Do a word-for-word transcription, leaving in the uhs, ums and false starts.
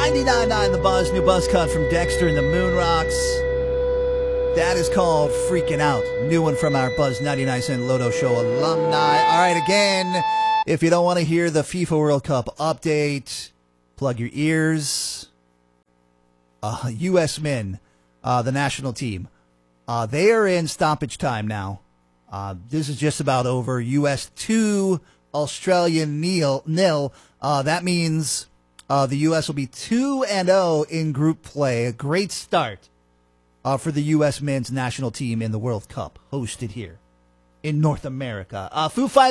ninety-nine point nine The Buzz, new buzz cut from Dexter and the Moon Rocks. That is called Freaking Out. New one from our Buzz ninety-nine Cent Loto Show alumni. All right, again, if you don't want to hear the FIFA World Cup update, plug your ears. Uh, U S men, uh, the national team, uh, they are in stoppage time now. Uh, this is just about over. U S two, Australia nil. nil. Uh, that means uh, the U S will be two and oh in group play. A great start uh, for the U S men's national team in the World Cup, hosted here in North America. Uh, Foo Fighters.